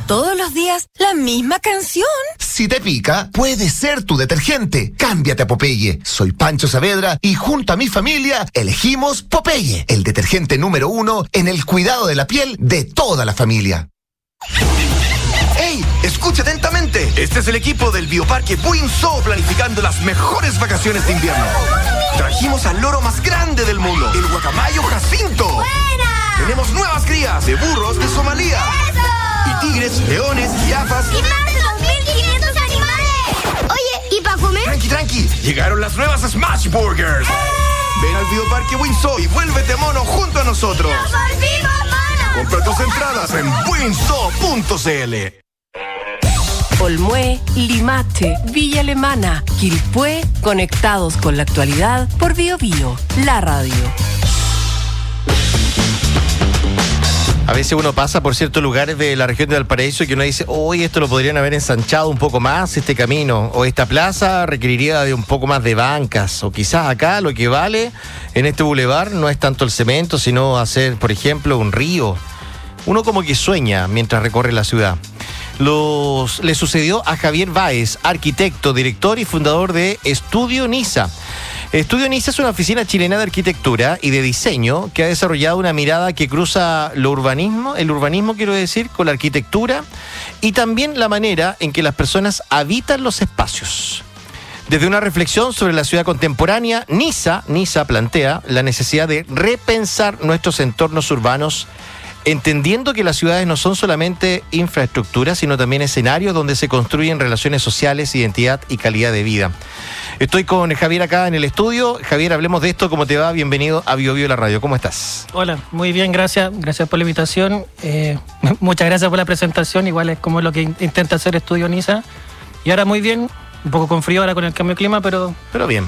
todos los días la misma canción. Si te pica, puede ser tu detergente. Cámbiate a Popeye. Soy Pancho Saavedra y junto a mi familia elegimos Popeye, el detergente número 1 en el cuidado de la piel de toda la familia. ¡Ey! Escucha atentamente. Este es el equipo del Bioparque Buinzó planificando las mejores vacaciones de invierno. Trajimos al loro más grande del mundo, el guacamayo Jacinto. ¡Buena! Tenemos nuevas crías de burros de Somalia. ¡Eso! Y tigres, leones, jirafas. ¡Y más de 2.500 animales! Oye, ¿y para comer? Tranqui. Llegaron las nuevas Smash Burgers. Ven al Bioparque Buinzó y vuélvete mono junto a nosotros. ¡Nos volvimos monos! Compra tus entradas en buinzó.cl. Olmué, Limache, Villa Alemana, Quilpué, conectados con la actualidad por Bio Bio, la radio. A veces uno pasa por ciertos lugares de la región de Valparaíso y que uno dice, hoy esto lo podrían haber ensanchado un poco más, este camino, o esta plaza requeriría de un poco más de bancas, o quizás acá lo que vale en este bulevar no es tanto el cemento, sino hacer, por ejemplo, un río. Uno como que sueña mientras recorre la ciudad. Le sucedió a Javier Báez, arquitecto, director y fundador de Estudio Niza. Estudio Niza es una oficina chilena de arquitectura y de diseño que ha desarrollado una mirada que cruza el urbanismo quiero decir, con la arquitectura y también la manera en que las personas habitan los espacios. Desde una reflexión sobre la ciudad contemporánea, Niza plantea la necesidad de repensar nuestros entornos urbanos, entendiendo que las ciudades no son solamente infraestructura, sino también escenarios donde se construyen relaciones sociales, identidad y calidad de vida. Estoy con Javier acá en el estudio. Javier, hablemos de esto. ¿Cómo te va? Bienvenido a Bio Bio la radio. ¿Cómo estás? Hola, muy bien, gracias. Gracias por la invitación. Muchas gracias por la presentación. Igual es como lo que intenta hacer Estudio Niza. Y ahora muy bien, un poco con frío ahora con el cambio de clima, pero bien.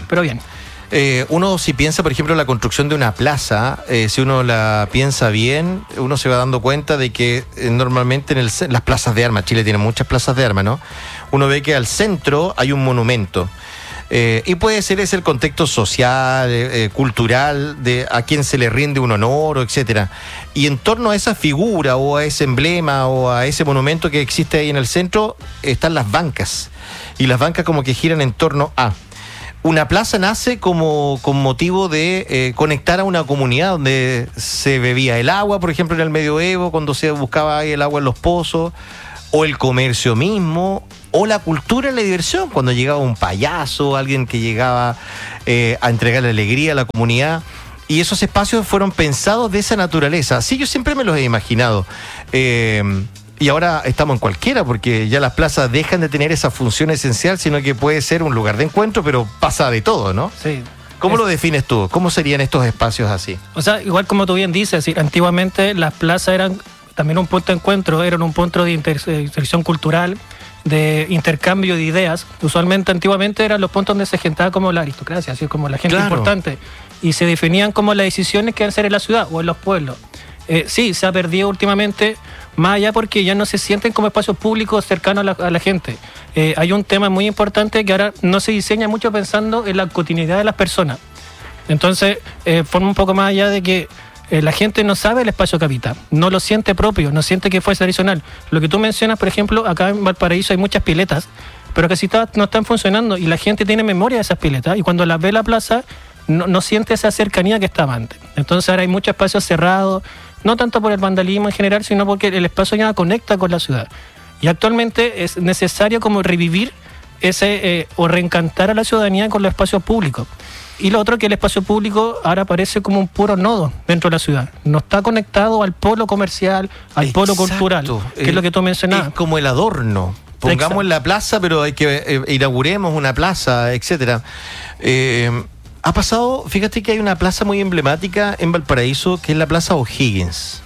Uno si piensa, por ejemplo, en la construcción de una plaza, si uno la piensa bien, uno se va dando cuenta de que normalmente en las plazas de armas, Chile tiene muchas plazas de armas, ¿no? Uno ve que al centro hay un monumento. Y puede ser ese el contexto social, cultural, de a quien se le rinde un honor, etcétera. Y en torno a esa figura o a ese emblema o a ese monumento que existe ahí en el centro, están las bancas. Y las bancas como que giran en torno a... Una plaza nace con motivo de conectar a una comunidad donde se bebía el agua, por ejemplo, en el medioevo, cuando se buscaba el agua en los pozos, o el comercio mismo, o la cultura y la diversión, cuando llegaba un payaso, alguien que llegaba a entregarle alegría a la comunidad. Y esos espacios fueron pensados de esa naturaleza. Sí, yo siempre me los he imaginado. Y ahora estamos en cualquiera, porque ya las plazas dejan de tener esa función esencial, sino que puede ser un lugar de encuentro, pero pasa de todo, ¿no? Sí. ¿Cómo lo defines tú? ¿Cómo serían estos espacios así? O sea, igual como tú bien dices, antiguamente las plazas eran también un punto de encuentro, eran un punto de intersección cultural, de intercambio de ideas. Usualmente, antiguamente, eran los puntos donde se gentaba como la aristocracia, así como la gente importante, y se definían como las decisiones que iban a ser en la ciudad o en los pueblos. Sí, se ha perdido últimamente, más allá porque ya no se sienten como espacios públicos cercanos a la gente. Hay un tema muy importante que ahora no se diseña mucho pensando en la cotidianidad de las personas. Entonces, forma un poco más allá de que la gente no sabe el espacio que habita, no lo siente propio, no siente que fuese adicional. Lo que tú mencionas, por ejemplo, acá en Valparaíso hay muchas piletas, pero que no están funcionando y la gente tiene memoria de esas piletas y cuando las ve en la plaza no siente esa cercanía que estaba antes. Entonces ahora hay muchos espacios cerrados, no tanto por el vandalismo en general, sino porque el espacio ya conecta con la ciudad. Y actualmente es necesario como revivir o reencantar a la ciudadanía con los espacios públicos. Y lo otro que el espacio público ahora parece como un puro nodo dentro de la ciudad. No está conectado al polo comercial, al polo cultural, que es lo que tú mencionabas. Es como el adorno. Pongamos en la plaza, pero hay que inauguremos una plaza, etcétera. Ha pasado, fíjate que hay una plaza muy emblemática en Valparaíso, que es la Plaza O'Higgins.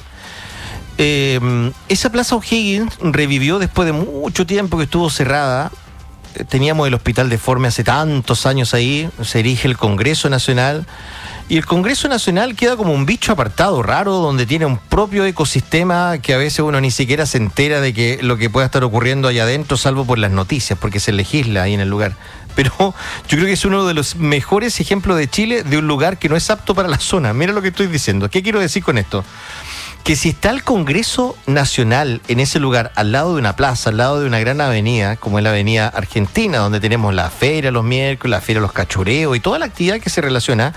Esa Plaza O'Higgins revivió después de mucho tiempo que estuvo cerrada. Teníamos el Hospital Deforme hace tantos años ahí, se erige el Congreso Nacional, y el Congreso Nacional queda como un bicho apartado, raro, donde tiene un propio ecosistema que a veces uno ni siquiera se entera de que lo que pueda estar ocurriendo allá adentro, salvo por las noticias, porque se legisla ahí en el lugar. Pero yo creo que es uno de los mejores ejemplos de Chile, de un lugar que no es apto para la zona. Mira lo que estoy diciendo. ¿Qué quiero decir con esto? que si está el Congreso Nacional en ese lugar, al lado de una plaza, al lado de una gran avenida, como es la Avenida Argentina, donde tenemos la feria los miércoles, la feria de los cachureos y toda la actividad que se relaciona,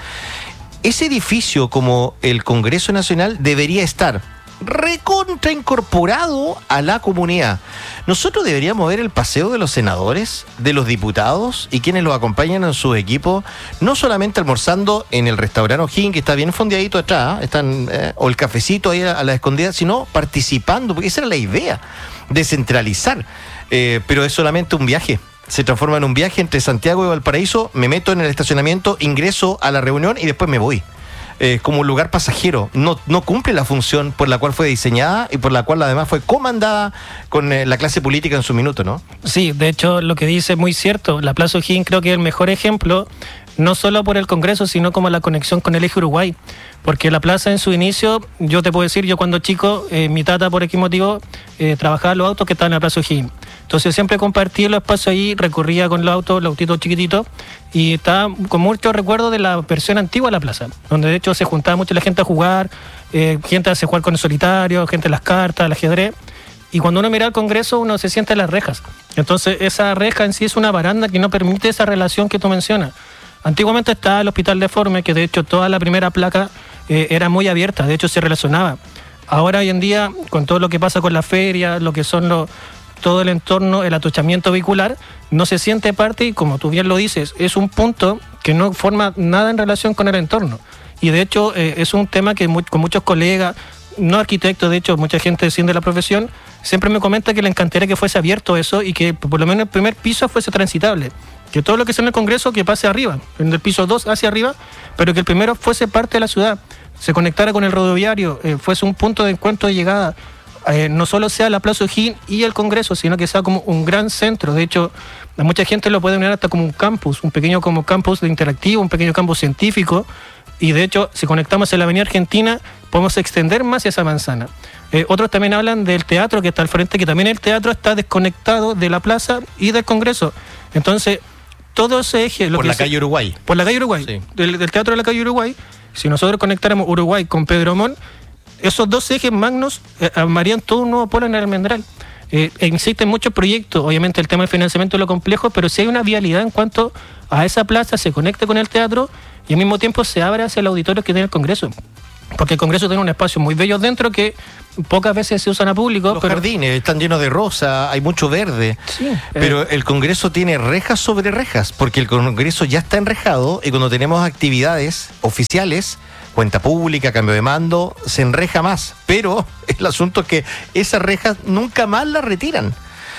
ese edificio como el Congreso Nacional debería estar recontra incorporado a la comunidad. Nosotros deberíamos ver el paseo de los senadores, de los diputados y quienes los acompañan en sus equipos, no solamente almorzando en el restaurante O'Higgins, que está bien fondeadito atrás, están o el cafecito ahí a la escondida, sino participando, porque esa era la idea, descentralizar. Pero es solamente un viaje. Se transforma en un viaje entre Santiago y Valparaíso, me meto en el estacionamiento, ingreso a la reunión y después me voy. Como un lugar pasajero, no cumple la función por la cual fue diseñada y por la cual además fue comandada con la clase política en su minuto, ¿no? Sí, de hecho lo que dice es muy cierto. La Plaza O'Higgins creo que es el mejor ejemplo, no solo por el Congreso, sino como la conexión con el eje Uruguay. Porque la plaza en su inicio, yo te puedo decir, yo cuando chico, mi tata por X motivo trabajaba en los autos que estaban en la Plaza O'Higgins. Entonces yo siempre compartía los espacios ahí, recorría con los autitos chiquititos, y estaba con mucho recuerdo de la versión antigua de la plaza, donde de hecho se juntaba mucho la gente a jugar, gente hace jugar con el solitario, gente las cartas, el ajedrez. Y cuando uno mira el Congreso, uno se siente en las rejas. Entonces esa reja en sí es una baranda que no permite esa relación que tú mencionas. Antiguamente estaba el Hospital Deforme, que de hecho toda la primera placa era muy abierta, de hecho se relacionaba. Ahora hoy en día, con todo lo que pasa con la feria, lo que son todo el entorno, el atochamiento vehicular, no se siente parte y, como tú bien lo dices, es un punto que no forma nada en relación con el entorno. Y de hecho es un tema que con muchos colegas, no arquitectos, de hecho mucha gente de la profesión, siempre me comenta que le encantaría que fuese abierto eso y que por lo menos el primer piso fuese transitable. Que todo lo que sea en el Congreso que pase arriba, en el piso 2 hacia arriba, pero que el primero fuese parte de la ciudad, se conectara con el rodoviario, fuese un punto de encuentro de llegada, no solo sea la Plaza O'Higgins y el Congreso, sino que sea como un gran centro. De hecho, a mucha gente lo puede unir hasta como un campus, un pequeño como campus de interactivo, un pequeño campus científico, y de hecho, si conectamos en la Avenida Argentina, podemos extender más esa manzana. Otros también hablan del teatro que está al frente, que también el teatro está desconectado de la plaza y del Congreso. Entonces, todo ese eje... Por la calle Uruguay. Por la calle Uruguay, sí. Del teatro de la calle Uruguay, si nosotros conectáramos Uruguay con Pedro Montt, esos dos ejes magnos armarían todo un nuevo polo en el Almendral. Existen muchos proyectos, obviamente el tema del financiamiento es lo complejo, pero si hay una vialidad en cuanto a esa plaza, se conecte con el teatro y al mismo tiempo se abre hacia el auditorio que tiene el Congreso. Porque el Congreso tiene un espacio muy bello dentro que pocas veces se usan a público. Los jardines están llenos de rosa, hay mucho verde. Sí, pero el Congreso tiene rejas sobre rejas, porque el Congreso ya está enrejado y cuando tenemos actividades oficiales, cuenta pública, cambio de mando, se enreja más. Pero el asunto es que esas rejas nunca más las retiran.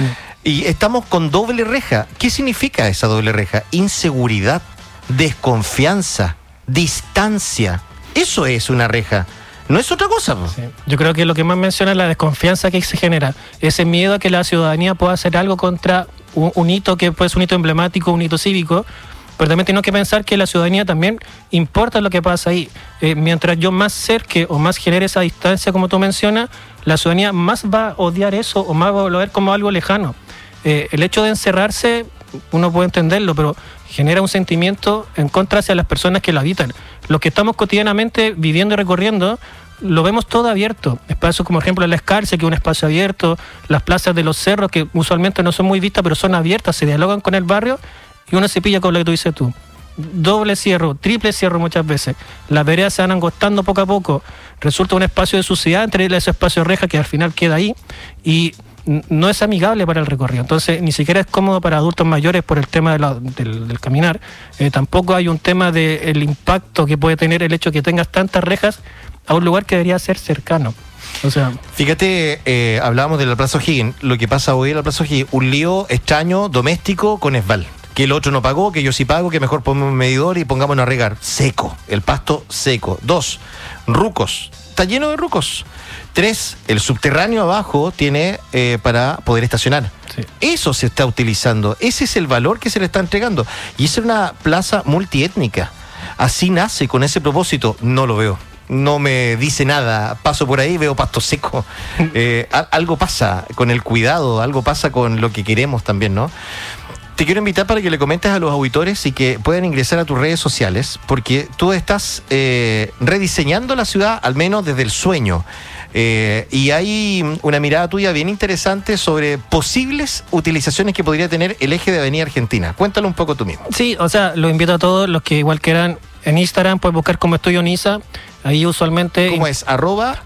Y estamos con doble reja. ¿Qué significa esa doble reja? Inseguridad, desconfianza, distancia. Eso es una reja, no es otra cosa. Sí. Yo creo que lo que más menciona es la desconfianza que se genera, ese miedo a que la ciudadanía pueda hacer algo contra un hito que puede ser un hito emblemático, un hito cívico, pero también tenemos que pensar que la ciudadanía también importa lo que pasa ahí. Mientras yo más cerque o más genere esa distancia, como tú mencionas, la ciudadanía más va a odiar eso o más va a ver como algo lejano. El hecho de encerrarse, uno puede entenderlo, pero genera un sentimiento en contra hacia las personas que lo habitan. Los que estamos cotidianamente viviendo y recorriendo, lo vemos todo abierto. Espacios como, por ejemplo, la Escarce, que es un espacio abierto, las plazas de los cerros, que usualmente no son muy vistas, pero son abiertas, se dialogan con el barrio, y uno se pilla con lo que tú dices tú. Doble cierro, triple cierro muchas veces. Las veredas se van angostando poco a poco. Resulta un espacio de suciedad entre ese espacio de reja que al final queda ahí, y no es amigable para el recorrido. Entonces ni siquiera es cómodo para adultos mayores por el tema del caminar. Tampoco hay un tema del impacto que puede tener el hecho de que tengas tantas rejas a un lugar que debería ser cercano. O sea, fíjate, hablábamos de la Plaza O'Higgins. Lo que pasa hoy en la Plaza O'Higgins, un lío extraño doméstico con Esval, que el otro no pagó, que yo sí pago, que mejor pongamos un medidor y pongámonos a regar. Seco, el pasto seco. 2, rucos, está lleno de rucos. 3, el subterráneo abajo tiene para poder estacionar. Sí. Eso se está utilizando, ese es el valor que se le está entregando. Y es una plaza multiétnica. Así nace, con ese propósito. No lo veo, no me dice nada. Paso por ahí, veo pasto seco. Algo pasa con el cuidado, algo pasa con lo que queremos también, ¿no? Te quiero invitar para que le comentes a los auditores y que puedan ingresar a tus redes sociales, porque tú estás rediseñando la ciudad, al menos desde el sueño. Y hay una mirada tuya bien interesante sobre posibles utilizaciones que podría tener el eje de Avenida Argentina. Cuéntalo un poco tú mismo. Sí, o sea, lo invito a todos los que igual quieran en Instagram, pueden buscar como Estudio Nisa. Ahí usualmente... ¿Cómo es? Arroba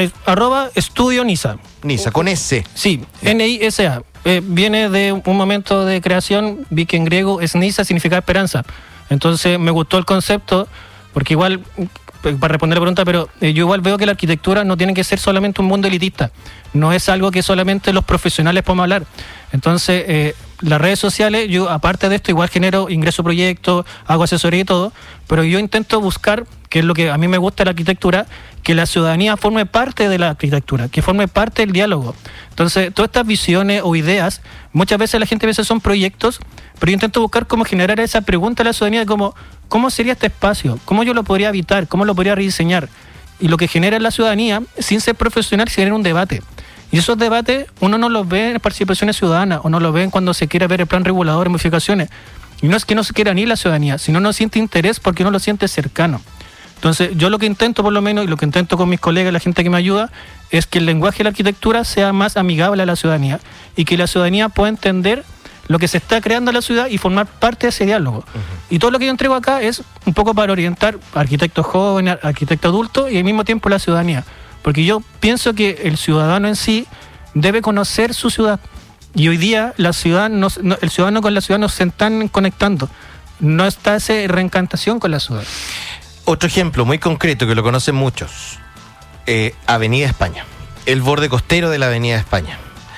Estudio Nisa. Nisa, con S. Sí, Nisa. Viene de un momento de creación, vi que en griego es Nisa, significa esperanza. Entonces me gustó el concepto, porque igual, para responder la pregunta, pero yo igual veo que la arquitectura no tiene que ser solamente un mundo elitista. No es algo que solamente los profesionales podemos hablar. Entonces, las redes sociales, yo aparte de esto igual genero ingreso proyectos, hago asesoría y todo, pero yo intento buscar, que es lo que a mí me gusta de la arquitectura, que la ciudadanía forme parte de la arquitectura, que forme parte del diálogo. Entonces, todas estas visiones o ideas, muchas veces la gente piensa que son proyectos, pero yo intento buscar cómo generar esa pregunta a la ciudadanía de cómo sería este espacio, cómo yo lo podría habitar, cómo lo podría rediseñar. Y lo que genera en la ciudadanía, sin ser profesional, genera un debate. Y esos debates uno no los ve en participaciones ciudadanas o no los ve cuando se quiere ver el plan regulador, modificaciones. Y no es que no se quiera ni la ciudadanía, sino no siente interés porque no lo siente cercano. Entonces, yo lo que intento por lo menos, y lo que intento con mis colegas, la gente que me ayuda, es que el lenguaje de la arquitectura sea más amigable a la ciudadanía y que la ciudadanía pueda entender lo que se está creando en la ciudad y formar parte de ese diálogo. Y todo lo que yo entrego acá es un poco para orientar a arquitectos jóvenes, arquitectos adultos y al mismo tiempo la ciudadanía. Porque yo pienso que el ciudadano en sí debe conocer su ciudad. Y hoy día la ciudad el ciudadano con la ciudad no se están conectando. No está esa reencantación con la ciudad. Otro ejemplo muy concreto que lo conocen muchos. Avenida España. El borde costero de la Avenida España.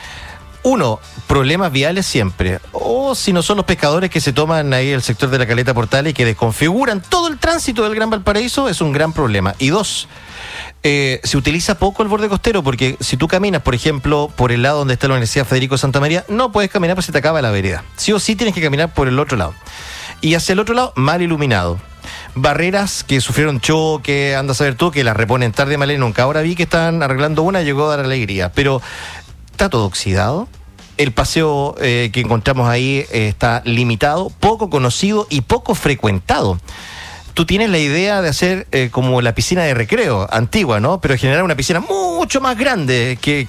Uno, problemas viales siempre. O si no son los pescadores que se toman ahí el sector de la Caleta Portales y que desconfiguran todo el tránsito del Gran Valparaíso, es un gran problema. Y dos, se utiliza poco el borde costero porque si tú caminas, por ejemplo, por el lado donde está la Universidad Federico Santa María, no puedes caminar porque se te acaba la vereda. Sí o sí tienes que caminar por el otro lado. Y hacia el otro lado, mal iluminado. Barreras que sufrieron choque, anda a saber tú, que las reponen tarde, mal y nunca. Ahora vi que están arreglando una, llegó a dar alegría. Pero está todo oxidado. El paseo que encontramos ahí está limitado, poco conocido y poco frecuentado. Tú tienes la idea de hacer como la piscina de recreo antigua, ¿no? Pero generar una piscina mucho más grande que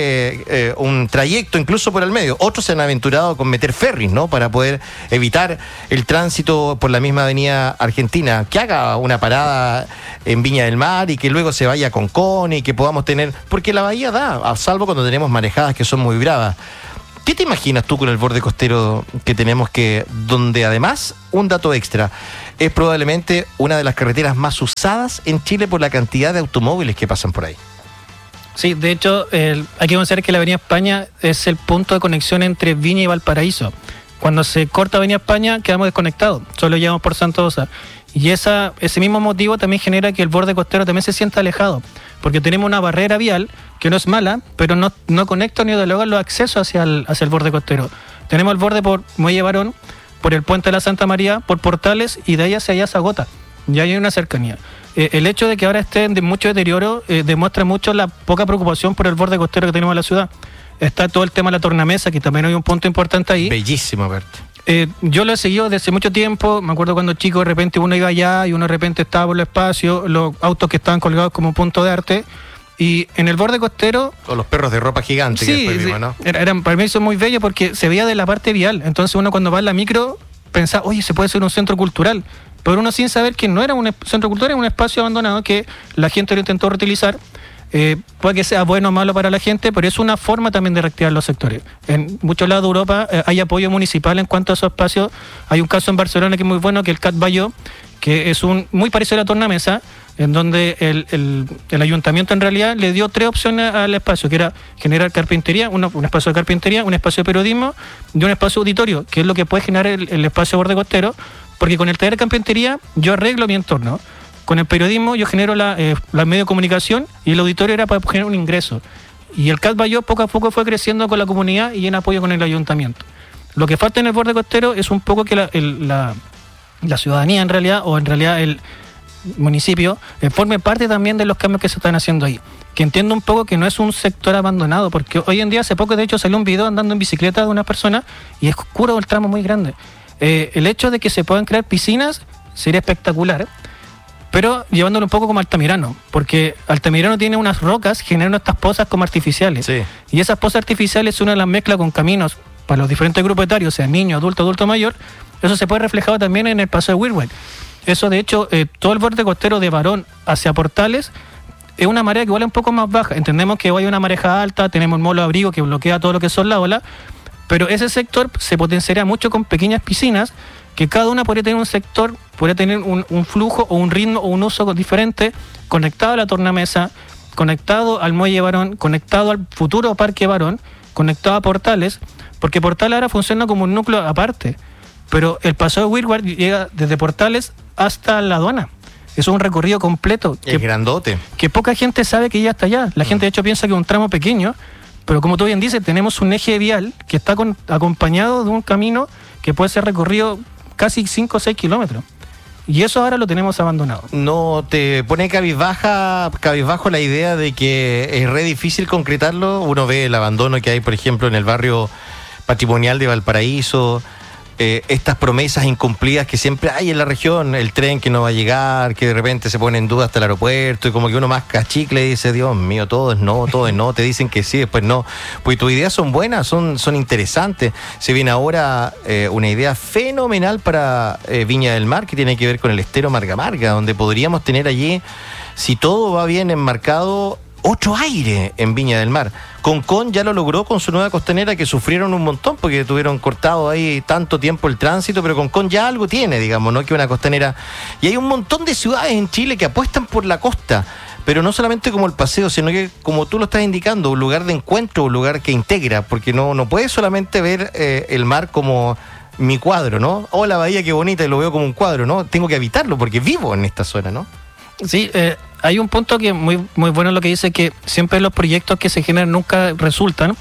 dé un trayecto incluso por el medio. Otros se han aventurado con meter ferries, ¿no? Para poder evitar el tránsito por la misma Avenida Argentina. Que haga una parada en Viña del Mar y que luego se vaya a Concón y que podamos tener... Porque la bahía da, a salvo cuando tenemos marejadas que son muy bravas. ¿Qué te imaginas tú con el borde costero que tenemos donde además, un dato extra, es probablemente una de las carreteras más usadas en Chile por la cantidad de automóviles que pasan por ahí? Sí, de hecho, hay que considerar que la Avenida España es el punto de conexión entre Viña y Valparaíso. Cuando se corta Avenida España, quedamos desconectados, solo llevamos por Santa Rosa. Y ese mismo motivo también genera que el borde costero también se sienta alejado, porque tenemos una barrera vial que no es mala, pero no conecta ni dialoga los accesos hacia el borde costero. Tenemos el borde por Muelle Barón, por el Puente de la Santa María, por Portales, y de ahí hacia allá se agota. Ya hay una cercanía. El hecho de que ahora estén de mucho deterioro demuestra mucho la poca preocupación por el borde costero que tenemos en la ciudad. Está todo el tema de la tornamesa, que también hay un punto importante ahí. Bellísimo, Bert. Yo lo he seguido desde hace mucho tiempo. Me acuerdo cuando chico de repente uno iba allá y uno de repente estaba por el espacio, los autos que estaban colgados como punto de arte. Y en el borde costero... O los perros de ropa gigante, sí, que después vimos, ¿no? Para mí eso es muy bello porque se veía de la parte vial. Entonces uno cuando va en la micro pensaba, oye, se puede hacer un centro cultural. Pero uno sin saber que no era un centro cultural, era un espacio abandonado que la gente lo intentó reutilizar. Puede que sea bueno o malo para la gente, pero es una forma también de reactivar los sectores. En muchos lados de Europa hay apoyo municipal en cuanto a esos espacios. Hay un caso en Barcelona que es muy bueno, que es el Cat Bayó, que es muy parecido a la tornamesa, en donde el ayuntamiento en realidad le dio 3 opciones al espacio, que era generar carpintería, un espacio de carpintería, un espacio de periodismo y un espacio auditorio, que es lo que puede generar el espacio borde costero, porque con el taller de carpintería yo arreglo mi entorno. Con el periodismo yo genero la medio de comunicación y el auditorio era para generar un ingreso. Y el Cat Bayó poco a poco fue creciendo con la comunidad y en apoyo con el ayuntamiento. Lo que falta en el borde costero es un poco que la ciudadanía en realidad, o en realidad el municipio, forme parte también de los cambios que se están haciendo ahí. Que entienda un poco que no es un sector abandonado, porque hoy en día, hace poco de hecho salió un video andando en bicicleta de una persona y es oscuro el tramo muy grande. El hecho de que se puedan crear piscinas sería espectacular. pero llevándolo un poco como Altamirano, porque Altamirano tiene unas rocas, generan estas pozas como artificiales. Sí. Y esas pozas artificiales, una las mezcla con caminos para los diferentes grupos etarios, sea niño, adulto mayor. Eso se puede reflejado también en el Paseo de Wilwell. Eso, de hecho, todo el borde costero de Barón hacia Portales es una marea que igual es un poco más baja. Entendemos que hoy hay una mareja alta, tenemos el molo abrigo que bloquea todo lo que son las olas, pero ese sector se potenciaría mucho con pequeñas piscinas, que cada una podría tener un sector, podría tener un flujo o un ritmo o un uso diferente, conectado a la tornamesa, conectado al muelle Barón, conectado al futuro Parque Barón, conectado a Portales, porque Portales ahora funciona como un núcleo aparte, pero el Paseo de Wilward llega desde Portales hasta la aduana. Es un recorrido completo. Es grandote. Que poca gente sabe que ya está allá. La gente de hecho piensa que es un tramo pequeño, pero como tú bien dices, tenemos un eje vial que está acompañado de un camino que puede ser recorrido casi 5 o 6 kilómetros. Y eso ahora lo tenemos abandonado. ¿No te pone cabizbajo la idea de que es re difícil concretarlo? Uno ve el abandono que hay, por ejemplo, en el barrio patrimonial de Valparaíso, estas promesas incumplidas que siempre hay en la región, el tren que no va a llegar, que de repente se pone en duda hasta el aeropuerto, y como que uno más cachicle y dice, Dios mío, todo es no, te dicen que sí, después no. Pues tus ideas son buenas, son interesantes. Se viene ahora una idea fenomenal para Viña del Mar, que tiene que ver con el estero Marga Marga, donde podríamos tener allí, si todo va bien enmarcado, otro aire en Viña del Mar. Concón ya lo logró con su nueva costanera, que sufrieron un montón porque tuvieron cortado ahí tanto tiempo el tránsito, pero Concón ya algo tiene, digamos, ¿no? Que una costanera. Y hay un montón de ciudades en Chile que apuestan por la costa, pero no solamente como el paseo, sino que, como tú lo estás indicando, un lugar de encuentro, un lugar que integra, porque no puedes solamente ver el mar como mi cuadro, ¿no? Oh, la bahía, qué bonita, y lo veo como un cuadro, ¿no? Tengo que habitarlo porque vivo en esta zona, ¿no? Sí, hay un punto que muy bueno lo que dice, que siempre los proyectos que se generan nunca resultan,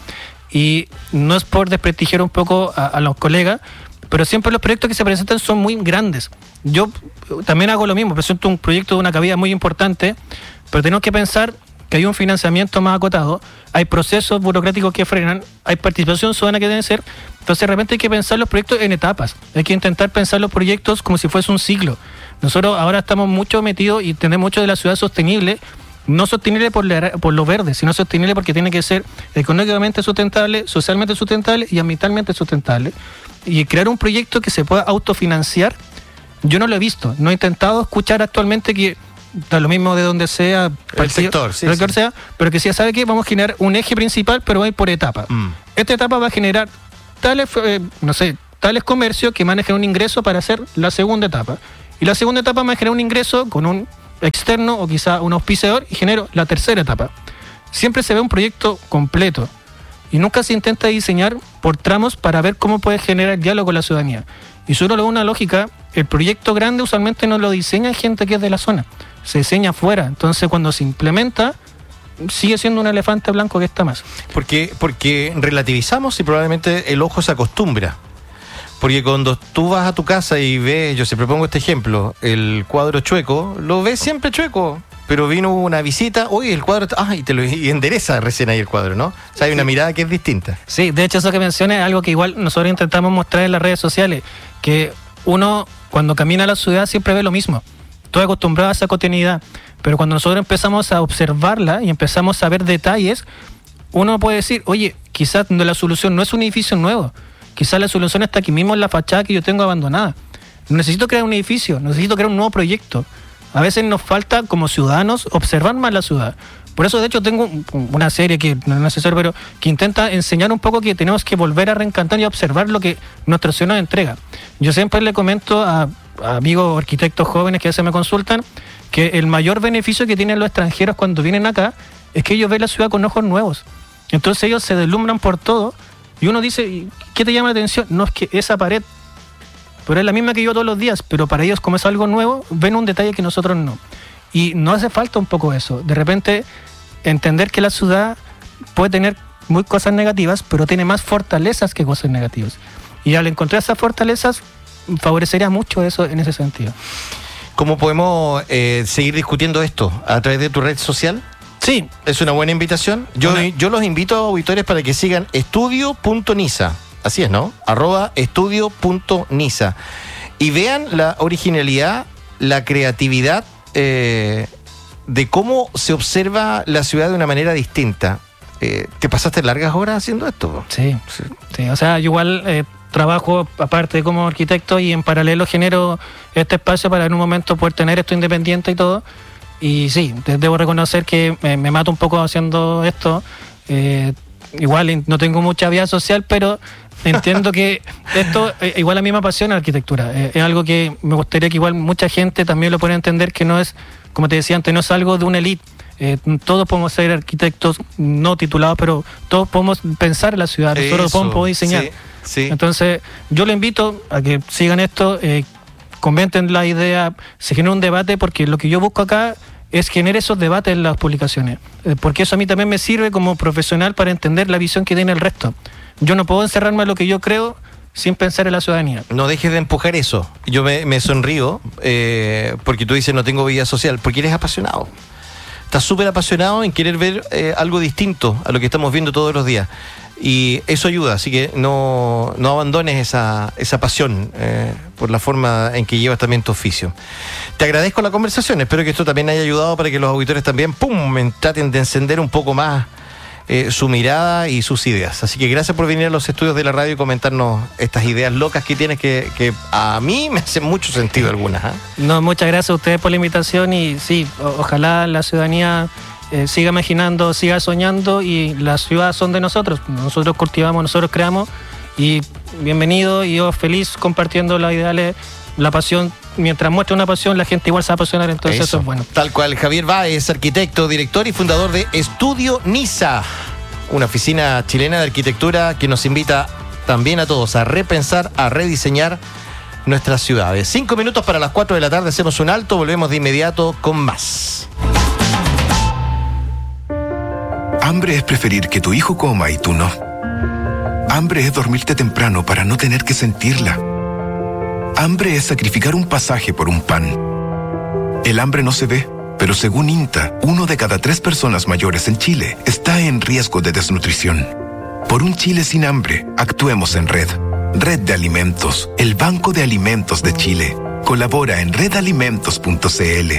y no es por desprestigiar un poco a los colegas, pero siempre los proyectos que se presentan son muy grandes. Yo también hago lo mismo, presento un proyecto de una cabida muy importante, pero tenemos que pensar que hay un financiamiento más acotado, hay procesos burocráticos que frenan, hay participación ciudadana que deben ser. Entonces de repente hay que pensar los proyectos en etapas, hay que intentar pensar los proyectos como si fuese un ciclo. Nosotros ahora estamos mucho metidos y tenemos mucho de la ciudad sostenible, no sostenible por lo verde, sino sostenible porque tiene que ser económicamente sustentable, socialmente sustentable y ambientalmente sustentable. Y crear un proyecto que se pueda autofinanciar, yo no lo he visto, no he intentado escuchar actualmente que da lo mismo de donde sea, el sector, sí, sí. Sea, pero que sí sabe que vamos a generar un eje principal, pero va a ir por etapas. Esta etapa va a generar tales comercios que van a generar un ingreso para hacer la segunda etapa. Y la segunda etapa va a generar un ingreso con un externo o quizá un auspiciador, y genero la tercera etapa. Siempre se ve un proyecto completo y nunca se intenta diseñar por tramos para ver cómo puede generar diálogo con la ciudadanía. Y si uno le da una lógica, el proyecto grande usualmente no lo diseña gente que es de la zona, se diseña afuera. Entonces cuando se implementa, sigue siendo un elefante blanco que está más. Porque relativizamos y probablemente el ojo se acostumbra. Porque cuando tú vas a tu casa y ves, yo siempre pongo este ejemplo, el cuadro chueco, lo ves siempre chueco, pero vino una visita, oye, el cuadro, y endereza recién ahí el cuadro, ¿no? O sea, hay una mirada que es distinta. Sí, de hecho eso que mencioné es algo que igual nosotros intentamos mostrar en las redes sociales, que uno cuando camina a la ciudad siempre ve lo mismo, todo acostumbrado a esa cotidianidad, pero cuando nosotros empezamos a observarla y empezamos a ver detalles, uno puede decir, oye, quizás la solución no es un edificio nuevo, quizás la solución está aquí mismo en la fachada que yo tengo abandonada. Necesito crear un edificio, necesito crear un nuevo proyecto. A veces nos falta como ciudadanos observar más la ciudad. Por eso de hecho tengo una serie que no es necesario, pero que intenta enseñar un poco que tenemos que volver a reencantar y a observar lo que nuestra ciudad nos entrega. Yo siempre le comento a amigos arquitectos jóvenes que a veces me consultan que el mayor beneficio que tienen los extranjeros cuando vienen acá es que ellos ven la ciudad con ojos nuevos. Entonces ellos se deslumbran por todo y uno dice, ¿qué te llama la atención? No, es que esa pared, pero es la misma que yo todos los días, pero para ellos como es algo nuevo, ven un detalle que nosotros no. Y no hace falta un poco eso. De repente entender que la ciudad puede tener muy cosas negativas, pero tiene más fortalezas que cosas negativas. Y al encontrar esas fortalezas, favorecería mucho eso en ese sentido. ¿Cómo podemos seguir discutiendo esto? ¿A través de tu red social? Sí. Es una buena invitación. Yo los invito a auditores para que sigan estudio.nisa. Así es, ¿no? @estudio.nisa. Y vean la originalidad, la creatividad de cómo se observa la ciudad de una manera distinta. ¿Te pasaste largas horas haciendo esto? Sí. O sea, yo igual trabajo aparte como arquitecto y en paralelo genero este espacio para en un momento poder tener esto independiente y todo. Y sí, debo reconocer que me mato un poco haciendo esto. Igual no tengo mucha vida social, pero entiendo que esto igual a mí me apasiona la arquitectura. Es algo que me gustaría que igual mucha gente también lo pueda entender, que no es, como te decía antes, no es algo de una élite. Todos podemos ser arquitectos no titulados, pero todos podemos pensar en la ciudad, nosotros podemos diseñar. Sí. Entonces yo le invito a que sigan esto, comenten la idea, se genera un debate, porque lo que yo busco acá es generar esos debates en las publicaciones, porque eso a mí también me sirve como profesional para entender la visión que tiene el resto. Yo no puedo encerrarme en lo que yo creo sin pensar en la ciudadanía. No dejes de empujar eso. Yo me sonrío porque tú dices no tengo vida social, porque eres apasionado. Estás súper apasionado en querer ver algo distinto a lo que estamos viendo todos los días. Y eso ayuda, así que no abandones esa pasión por la forma en que llevas también tu oficio. Te agradezco la conversación, espero que esto también haya ayudado para que los auditores también traten de encender un poco más su mirada y sus ideas. Así que gracias por venir a los estudios de la radio y comentarnos estas ideas locas que tienes, que a mí me hacen mucho sentido algunas. No, muchas gracias a ustedes por la invitación y sí, ojalá la ciudadanía siga imaginando, siga soñando, y las ciudades son de nosotros cultivamos, nosotros creamos, y bienvenido, y yo feliz compartiendo los ideales, la pasión. Mientras muestra una pasión, la gente igual se va a apasionar, entonces eso es bueno. Tal cual. Javier Báez, arquitecto, director y fundador de Estudio Niza, una oficina chilena de arquitectura que nos invita también a todos a repensar, a rediseñar nuestras ciudades. 5 minutos para las 4 de la tarde, hacemos un alto, volvemos de inmediato con más. Hambre es preferir que tu hijo coma y tú no. Hambre es dormirte temprano para no tener que sentirla. Hambre es sacrificar un pasaje por un pan. El hambre no se ve, pero según INTA, 1 de cada 3 personas mayores en Chile está en riesgo de desnutrición. Por un Chile sin hambre, actuemos en Red. Red de Alimentos, el Banco de Alimentos de Chile. Colabora en redalimentos.cl.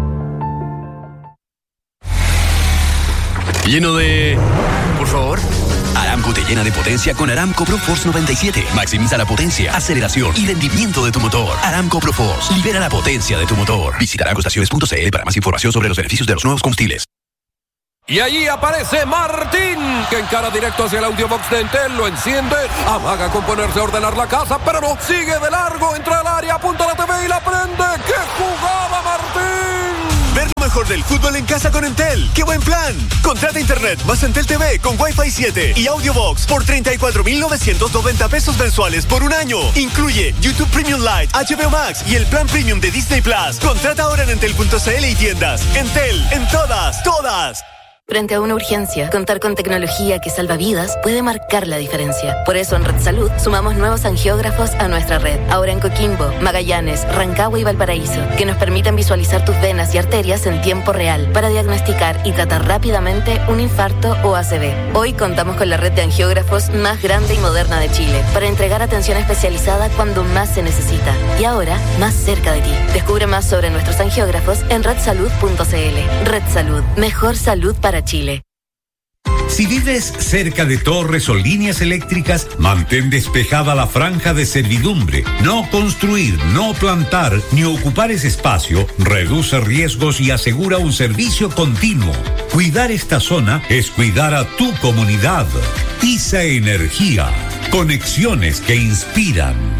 Lleno de... Por favor. Aramco te llena de potencia con Aramco ProForce 97. Maximiza la potencia, aceleración y rendimiento de tu motor. Aramco ProForce. Libera la potencia de tu motor. Visita aramcoestaciones.cl para más información sobre los beneficios de los nuevos combustibles. Y allí aparece Martín, que encara directo hacia el audiobox de Entel, lo enciende, amaga con ponerse a ordenar la casa, pero no, sigue de largo, entra al área, apunta la TV y la prende. ¡Qué jugada, Martín! Ver lo mejor del fútbol en casa con Entel. ¡Qué buen plan! Contrata internet más Entel TV con Wi-Fi 7 y Audiobox por 34,990 pesos mensuales por un año. Incluye YouTube Premium Lite, HBO Max y el plan Premium de Disney Plus. Contrata ahora en Entel.cl y tiendas. Entel, en todas. Frente a una urgencia, contar con tecnología que salva vidas puede marcar la diferencia. Por eso en Red Salud sumamos nuevos angiógrafos a nuestra red. Ahora en Coquimbo, Magallanes, Rancagua y Valparaíso, que nos permiten visualizar tus venas y arterias en tiempo real para diagnosticar y tratar rápidamente un infarto o ACV. Hoy contamos con la red de angiógrafos más grande y moderna de Chile para entregar atención especializada cuando más se necesita. Y ahora, más cerca de ti. Descubre más sobre nuestros angiógrafos en redsalud.cl. Red Salud. Mejor salud para Chile. Si vives cerca de torres o líneas eléctricas, mantén despejada la franja de servidumbre. No construir, no plantar, ni ocupar ese espacio reduce riesgos y asegura un servicio continuo. Cuidar esta zona es cuidar a tu comunidad. ISA Energía. Conexiones que inspiran.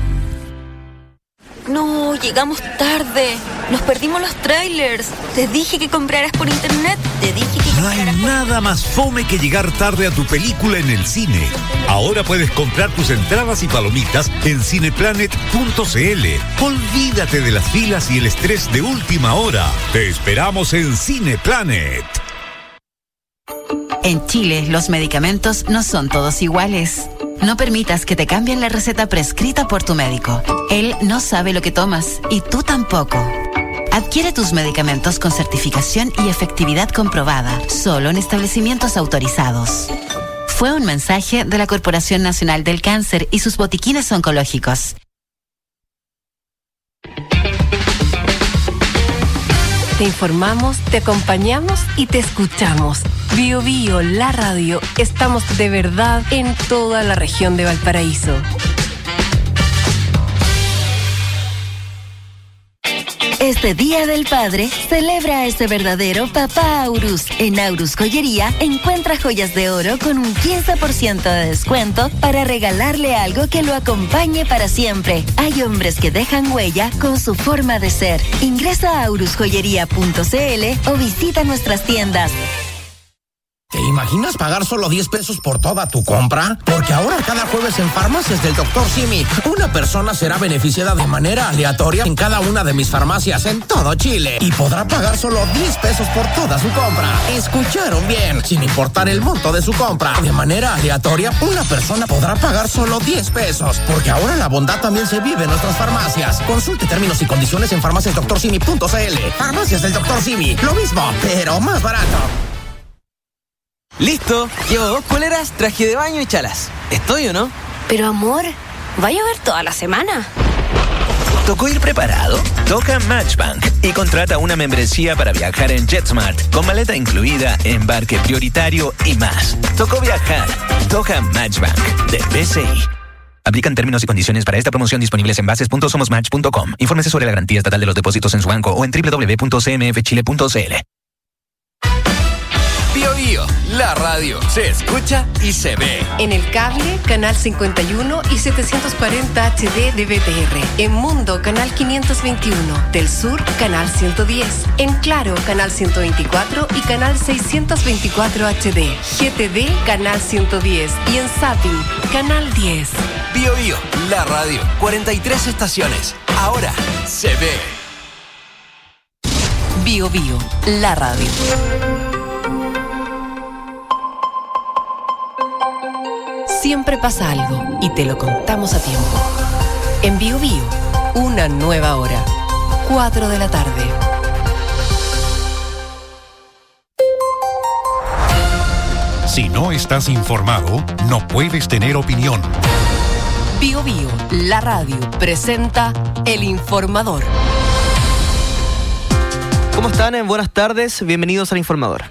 No, llegamos tarde. Nos perdimos los trailers. Te dije que compraras por internet. No hay nada más fome que llegar tarde a tu película en el cine. Ahora puedes comprar tus entradas y palomitas en cineplanet.cl. Olvídate de las filas y el estrés de última hora. Te esperamos en Cineplanet. En Chile, los medicamentos no son todos iguales. No permitas que te cambien la receta prescrita por tu médico. Él no sabe lo que tomas y tú tampoco. Adquiere tus medicamentos con certificación y efectividad comprobada, solo en establecimientos autorizados. Fue un mensaje de la Corporación Nacional del Cáncer y sus botiquines oncológicos. Te informamos, te acompañamos y te escuchamos. Bio Bio, la radio. Estamos de verdad en toda la región de Valparaíso. Este Día del Padre, celebra a ese verdadero papá Aurus. En Aurus Joyería, encuentra joyas de oro con un 15% de descuento para regalarle algo que lo acompañe para siempre. Hay hombres que dejan huella con su forma de ser. Ingresa a aurusjoyería.cl o visita nuestras tiendas. ¿Te imaginas pagar solo 10 pesos por toda tu compra? Porque ahora cada jueves en Farmacias del Dr. Simi, una persona será beneficiada de manera aleatoria en cada una de mis farmacias en todo Chile y podrá pagar solo 10 pesos por toda su compra. ¿Escucharon bien? Sin importar el monto de su compra. De manera aleatoria, una persona podrá pagar solo 10 pesos. Porque ahora la bondad también se vive en nuestras farmacias. Consulte términos y condiciones en farmaciasdoctorsimi.cl. Farmacias del Dr. Simi. Lo mismo, pero más barato. Listo, llevo 2 poleras, traje de baño y chalas. ¿Estoy o no? Pero amor, ¿va a llover toda la semana? ¿Tocó ir preparado? Toca Matchbank y contrata una membresía para viajar en JetSmart con maleta incluida, embarque prioritario y más. Tocó viajar. Toca Matchbank de BCI. Aplican términos y condiciones para esta promoción disponibles en bases.somosmatch.com. Infórmese sobre la garantía estatal de los depósitos en su banco o en www.cmfchile.cl. Bio Bio, la radio se escucha y se ve. En el cable, canal 51 y 740 HD de BTR. En Mundo, canal 521. Del Sur, canal 110. En Claro, canal 124 y canal 624 HD. GTD, canal 110. Y en Zapping, canal 10. Bio Bio, la radio, 43 estaciones. Ahora se ve. Bio Bio, la radio. Siempre pasa algo y te lo contamos a tiempo. En Bio Bio, una nueva hora. 4 de la tarde. Si no estás informado, no puedes tener opinión. Bio Bio, la radio, presenta El Informador. ¿Cómo están? Buenas tardes, bienvenidos al Informador.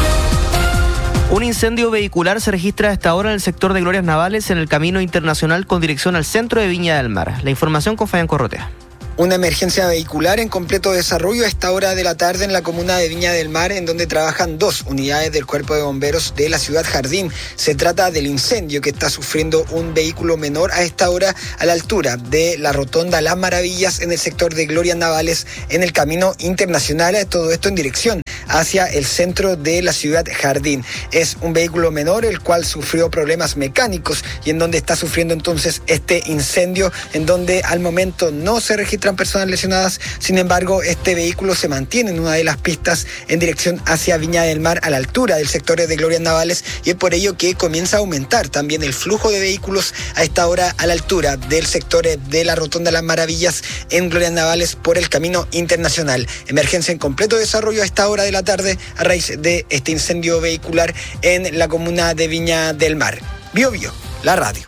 Un incendio vehicular se registra a esta hora en el sector de Glorias Navales en el camino internacional con dirección al centro de Viña del Mar. La información con Fabián Corrotea. Una emergencia vehicular en completo desarrollo a esta hora de la tarde en la comuna de Viña del Mar, en donde trabajan 2 unidades del Cuerpo de Bomberos de la ciudad Jardín. Se trata del incendio que está sufriendo un vehículo menor a esta hora a la altura de la rotonda Las Maravillas en el sector de Glorias Navales en el camino internacional. Todo esto en dirección hacia el centro de la ciudad Jardín. Es un vehículo menor el cual sufrió problemas mecánicos y en donde está sufriendo entonces este incendio, en donde al momento no se registran personas lesionadas. Sin embargo, este vehículo se mantiene en una de las pistas en dirección hacia Viña del Mar a la altura del sector de Glorias Navales, y es por ello que comienza a aumentar también el flujo de vehículos a esta hora a la altura del sector de la rotonda Las Maravillas en Glorias Navales por el camino internacional. Emergencia en completo desarrollo a esta hora de la tarde a raíz de este incendio vehicular en la comuna de Viña del Mar. Bio Bio, la radio.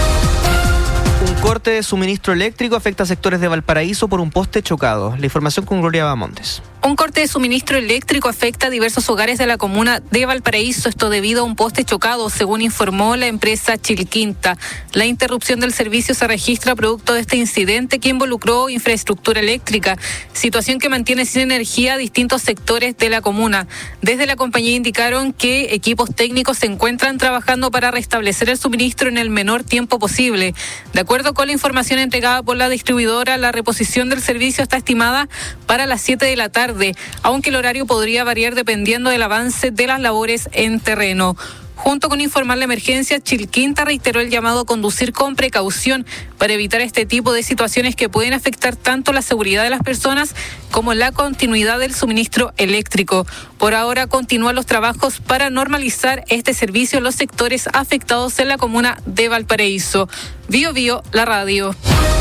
Un corte de suministro eléctrico afecta a sectores de Valparaíso por un poste chocado. La información con Gloria Bamontes. Un corte de suministro eléctrico afecta a diversos hogares de la comuna de Valparaíso, esto debido a un poste chocado, según informó la empresa Chilquinta. La interrupción del servicio se registra producto de este incidente que involucró infraestructura eléctrica, situación que mantiene sin energía a distintos sectores de la comuna. Desde la compañía indicaron que equipos técnicos se encuentran trabajando para restablecer el suministro en el menor tiempo posible. De acuerdo con la información entregada por la distribuidora, la reposición del servicio está estimada para las 7 de la tarde, aunque el horario podría variar dependiendo del avance de las labores en terreno. Junto con informar la emergencia, Chilquinta reiteró el llamado a conducir con precaución para evitar este tipo de situaciones que pueden afectar tanto la seguridad de las personas como la continuidad del suministro eléctrico. Por ahora continúan los trabajos para normalizar este servicio en los sectores afectados en la comuna de Valparaíso. Bio Bio, la radio.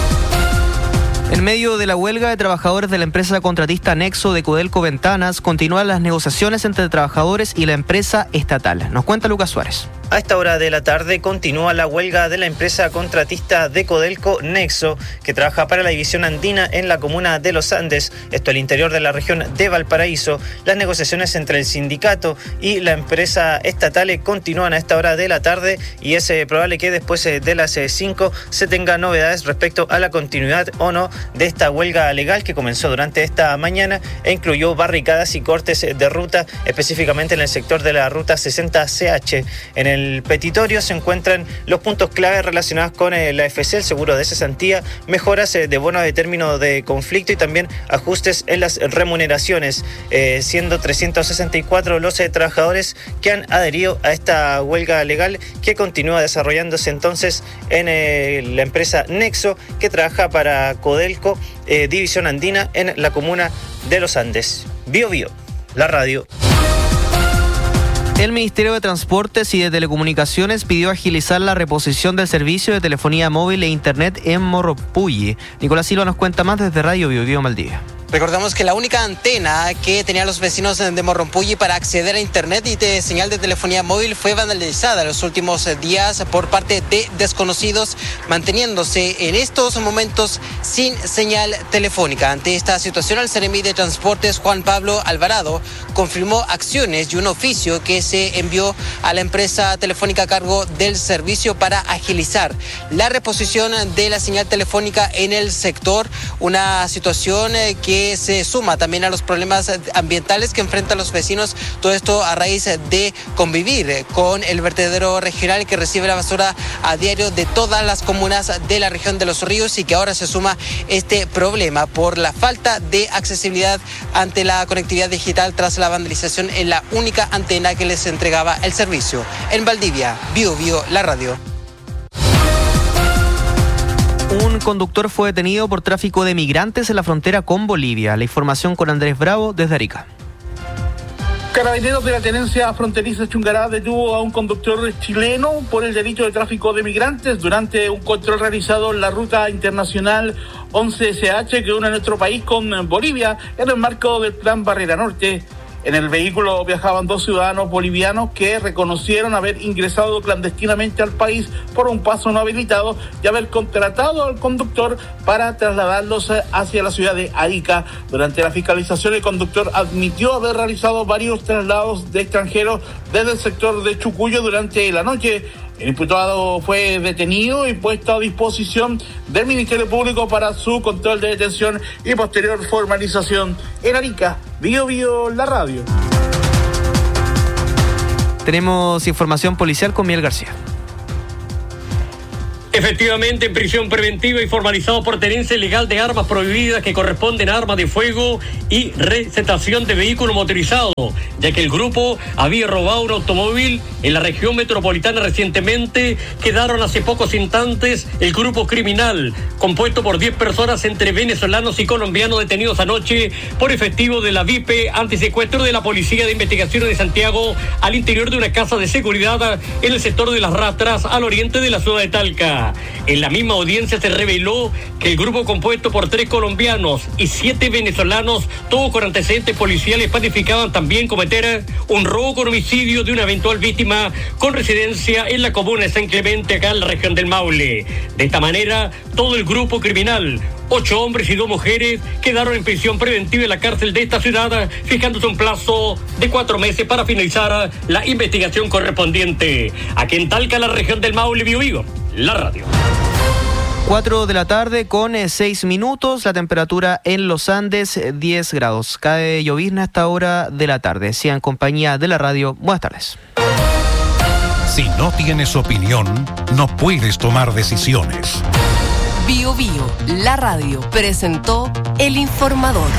En medio de la huelga de trabajadores de la empresa contratista Nexo de Codelco Ventanas, continúan las negociaciones entre trabajadores y la empresa estatal. Nos cuenta Lucas Suárez. A esta hora de la tarde continúa la huelga de la empresa contratista de Codelco Nexo, que trabaja para la división andina en la comuna de Los Andes, esto al interior de la región de Valparaíso. Las negociaciones entre el sindicato y la empresa estatal continúan a esta hora de la tarde y es probable que después de las 5 se tenga novedades respecto a la continuidad o no de esta huelga legal que comenzó durante esta mañana e incluyó barricadas y cortes de ruta, específicamente en el sector de la ruta 60CH. En el petitorio se encuentran los puntos clave relacionados con la AFC, el seguro de cesantía, mejoras de bono de término de conflicto y también ajustes en las remuneraciones, siendo 364 los trabajadores que han adherido a esta huelga legal que continúa desarrollándose entonces en la empresa Nexo, que trabaja para Codelco, división andina en la comuna de Los Andes. Bio Bio, la radio. El Ministerio de Transportes y de Telecomunicaciones pidió agilizar la reposición del servicio de telefonía móvil e internet en Morropulli. Nicolás Silva nos cuenta más desde Radio Bio Bio Maldivia. Recordemos que la única antena que tenían los vecinos de Morropulli para acceder a internet y de señal de telefonía móvil fue vandalizada en los últimos días por parte de desconocidos, manteniéndose en estos momentos sin señal telefónica. Ante esta situación, el Seremi de Transportes, Juan Pablo Alvarado, confirmó acciones y un oficio que se envió a la empresa telefónica a cargo del servicio para agilizar la reposición de la señal telefónica en el sector, una situación que se suma también a los problemas ambientales que enfrentan los vecinos, todo esto a raíz de convivir con el vertedero regional que recibe la basura a diario de todas las comunas de la región de Los Ríos, y que ahora se suma este problema por la falta de accesibilidad ante la conectividad digital tras la vandalización en la única antena que les entregaba el servicio. En Valdivia, Bio Bio, la radio. Un conductor fue detenido por tráfico de migrantes en la frontera con Bolivia. La información con Andrés Bravo desde Arica. Carabineros de la Tenencia Fronteriza Chungará detuvo a un conductor chileno por el delito de tráfico de migrantes durante un control realizado en la ruta internacional 11SH que une nuestro país con Bolivia en el marco del Plan Barrera Norte. En el vehículo viajaban 2 ciudadanos bolivianos que reconocieron haber ingresado clandestinamente al país por un paso no habilitado y haber contratado al conductor para trasladarlos hacia la ciudad de Arica. Durante la fiscalización, el conductor admitió haber realizado varios traslados de extranjeros desde el sector de Chucuyo durante la noche. El imputado fue detenido y puesto a disposición del Ministerio Público para su control de detención y posterior formalización. En Arica, Bio Bio, la radio. Tenemos información policial con Miguel García. Efectivamente, en prisión preventiva y formalizado por tenencia ilegal de armas prohibidas que corresponden a armas de fuego y recetación de vehículo motorizado, ya que el grupo había robado un automóvil en la región metropolitana recientemente. Quedaron hace pocos instantes el grupo criminal, compuesto por 10 personas entre venezolanos y colombianos, detenidos anoche por efectivo de la VIP antisecuestro de la Policía de Investigaciones de Santiago al interior de una casa de seguridad en el sector de Las Rastras, al oriente de la ciudad de Talca. En la misma audiencia se reveló que el grupo, compuesto por 3 colombianos y 7 venezolanos, todos con antecedentes policiales, planificaban también cometer un robo con homicidio de una eventual víctima con residencia en la comuna de San Clemente, acá en la región del Maule. De esta manera, todo el grupo criminal, 8 hombres y 2 mujeres, quedaron en prisión preventiva en la cárcel de esta ciudad, fijándose un plazo de 4 meses para finalizar la investigación correspondiente. Aquí en Talca, la región del Maule, Bio Bio, la radio. 4 de la tarde con 6 minutos, la temperatura en los Andes 10 grados. Cae llovizna a esta hora de la tarde. Sea en compañía de la radio. Buenas tardes. Si no tienes opinión, no puedes tomar decisiones. Bio Bio, la radio, presentó El Informador.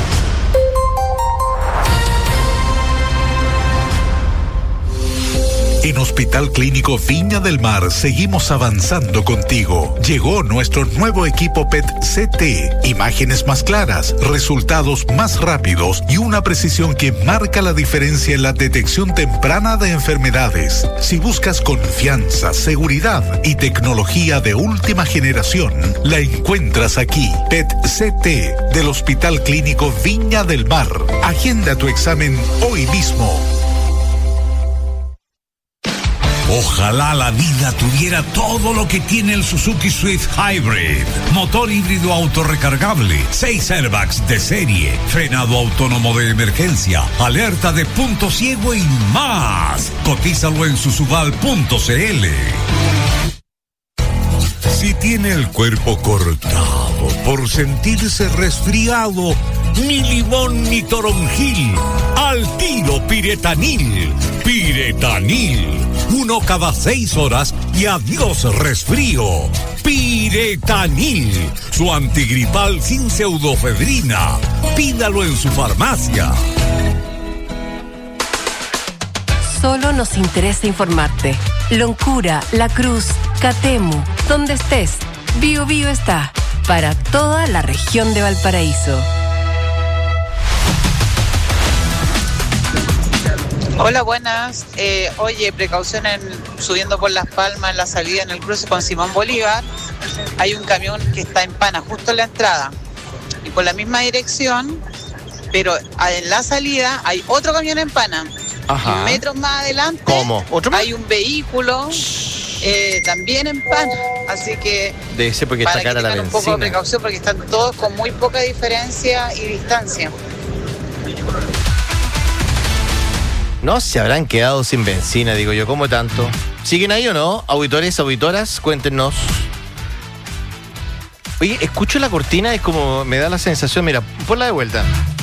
En Hospital Clínico Viña del Mar seguimos avanzando contigo. Llegó nuestro nuevo equipo PET-CT. Imágenes más claras, resultados más rápidos y una precisión que marca la diferencia en la detección temprana de enfermedades. Si buscas confianza, seguridad y tecnología de última generación, la encuentras aquí. PET-CT del Hospital Clínico Viña del Mar. Agenda tu examen hoy mismo. Ojalá la vida tuviera todo lo que tiene el Suzuki Swift Hybrid. Motor híbrido autorrecargable, 6 airbags de serie, frenado autónomo de emergencia, alerta de punto ciego y más. Cotízalo en susubal.cl. Si tiene el cuerpo cortado por sentirse resfriado, ni limón ni toronjil, al tiro Piretanil. Piretanil, 1 cada 6 horas y adiós resfrío. Piretanil, su antigripal sin pseudofedrina. Pídalo en su farmacia. Solo nos interesa informarte. Loncura, La Cruz, Catemu, donde estés, Bio Bio está para toda la región de Valparaíso. Hola, buenas. Oye, precaución subiendo por Las Palmas en la salida en el cruce con Simón Bolívar. Hay un camión que está en pana justo en la entrada y por la misma dirección, pero en la salida hay otro camión en pana. Ajá. Metros más adelante. ¿Cómo? ¿Otro más? Hay un vehículo también en pana, así que debe ser porque para está cara la tengan benzina. un poco de precaución porque están todos con muy poca diferencia y distancia. No se habrán quedado sin benzina, digo yo, ¿cómo tanto? ¿Siguen ahí o no? Auditores, auditoras, cuéntenos. Oye, escucho la cortina, es como me da la sensación, mira, ponla de vuelta.